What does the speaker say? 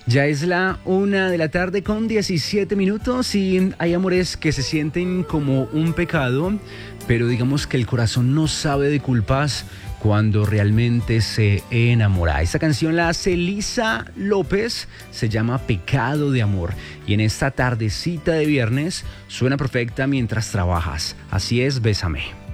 Ya es la 1 de la tarde con 17 minutos y hay amores que se sienten como un pecado, pero digamos que el corazón no sabe de culpas cuando realmente se enamora. Esta canción la hace Lisa López, se llama Pecado de Amor y en esta tardecita de viernes suena perfecta mientras trabajas. Así es, bésame.